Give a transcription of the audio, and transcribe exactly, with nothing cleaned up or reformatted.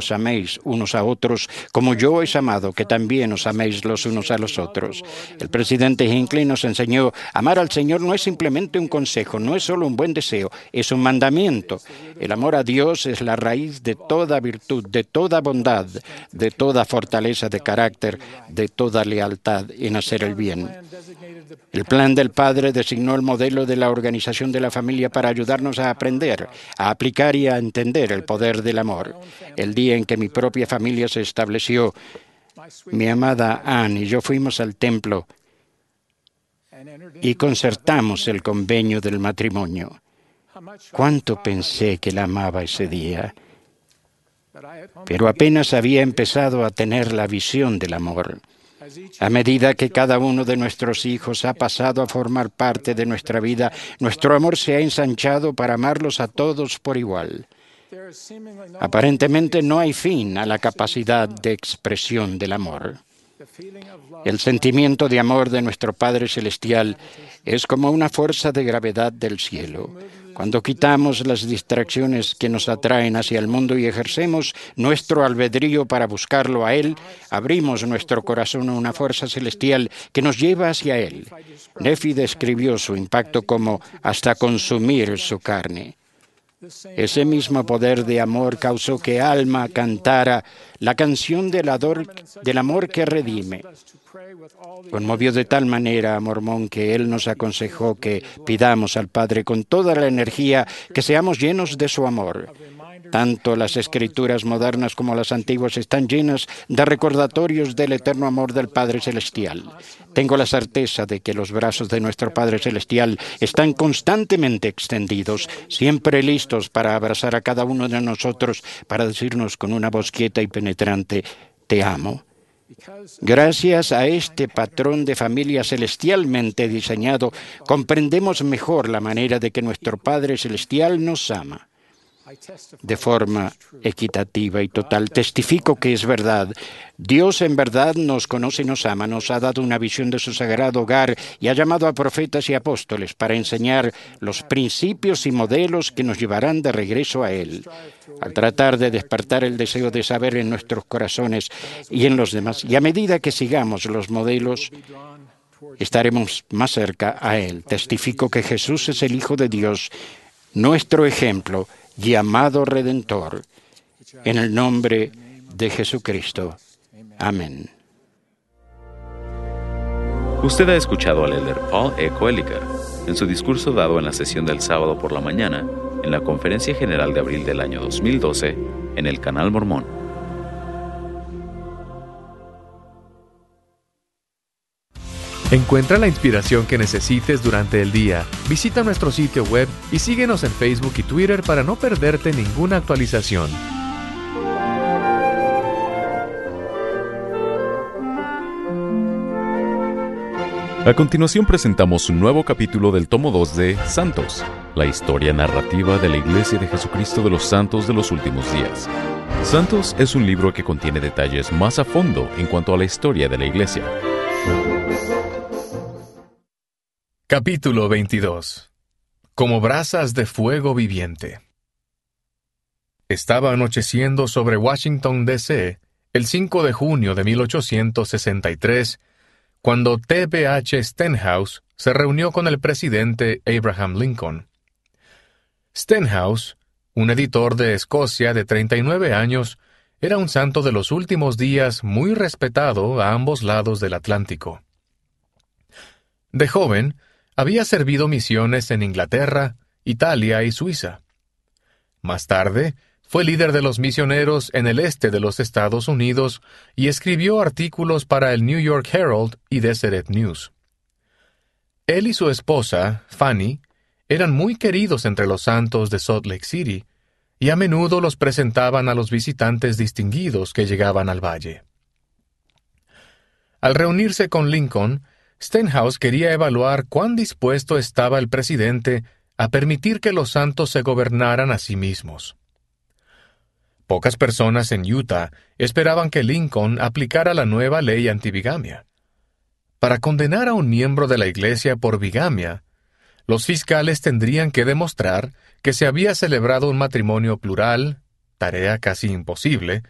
os améis unos a otros como yo os he amado, que también os améis los unos a los otros. El presidente Hinckley nos enseñó, amar al Señor no es simplemente un consejo, no es solo un buen deseo, es un mandamiento. El amor a Dios es la raíz de toda virtud, de toda bondad, de toda fortaleza de carácter, de toda lealtad en hacer el bien. El plan del Padre designó el modelo de la organización de la familia para ayudarnos a aprender, a aplicar y a entender el poder del amor. El día en que mi propia familia se estableció, mi amada Anne y yo fuimos al templo y concertamos el convenio del matrimonio. Cuánto pensé que la amaba ese día, pero apenas había empezado a tener la visión del amor. A medida que cada uno de nuestros hijos ha pasado a formar parte de nuestra vida, nuestro amor se ha ensanchado para amarlos a todos por igual. Aparentemente no hay fin a la capacidad de expresión del amor. El sentimiento de amor de nuestro Padre Celestial es como una fuerza de gravedad del cielo. Cuando quitamos las distracciones que nos atraen hacia el mundo y ejercemos nuestro albedrío para buscarlo a Él, abrimos nuestro corazón a una fuerza celestial que nos lleva hacia Él. Nefi describió su impacto como hasta consumir su carne. Ese mismo poder de amor causó que Alma cantara la canción del, ador, del amor que redime. Conmovió de tal manera a Mormón que él nos aconsejó que pidamos al Padre con toda la energía que seamos llenos de su amor. Tanto las escrituras modernas como las antiguas están llenas de recordatorios del eterno amor del Padre Celestial. Tengo la certeza de que los brazos de nuestro Padre Celestial están constantemente extendidos, siempre listos para abrazar a cada uno de nosotros, para decirnos con una voz quieta y penetrante, te amo. Gracias a este patrón de familia celestialmente diseñado, comprendemos mejor la manera de que nuestro Padre Celestial nos ama. De forma equitativa y total, testifico que es verdad. Dios en verdad nos conoce y nos ama, nos ha dado una visión de su sagrado hogar y ha llamado a profetas y apóstoles para enseñar los principios y modelos que nos llevarán de regreso a Él. Al tratar de despertar el deseo de saber en nuestros corazones y en los demás, y a medida que sigamos los modelos, estaremos más cerca a Él. Testifico que Jesús es el Hijo de Dios, nuestro ejemplo y amado Redentor, en el nombre de Jesucristo. Amén. Usted ha escuchado al elder Paul E. Koeliker en su discurso dado en la sesión del sábado por la mañana en la Conferencia General de abril del año dos mil doce en el Canal Mormón. Encuentra la inspiración que necesites durante el día. Visita nuestro sitio web y síguenos en Facebook y Twitter para no perderte ninguna actualización. A continuación presentamos un nuevo capítulo del tomo dos de Santos, la historia narrativa de la Iglesia de Jesucristo de los Santos de los Últimos Días. Santos es un libro que contiene detalles más a fondo en cuanto a la historia de la Iglesia. Capítulo veintidós. Como brasas de fuego viviente. Estaba anocheciendo sobre Washington, D C el cinco de junio de mil ochocientos sesenta y tres, cuando T B H Stenhouse se reunió con el presidente Abraham Lincoln. Stenhouse, un editor de Escocia de treinta y nueve años, era un santo de los últimos días muy respetado a ambos lados del Atlántico. De joven, había servido misiones en Inglaterra, Italia y Suiza. Más tarde, fue líder de los misioneros en el este de los Estados Unidos y escribió artículos para el New York Herald y Deseret News. Él y su esposa, Fanny, eran muy queridos entre los santos de Salt Lake City y a menudo los presentaban a los visitantes distinguidos que llegaban al valle. Al reunirse con Lincoln, Stenhouse quería evaluar cuán dispuesto estaba el presidente a permitir que los santos se gobernaran a sí mismos. Pocas personas en Utah esperaban que Lincoln aplicara la nueva ley antibigamia. Para condenar a un miembro de la Iglesia por bigamia, los fiscales tendrían que demostrar que se había celebrado un matrimonio plural, tarea casi imposible,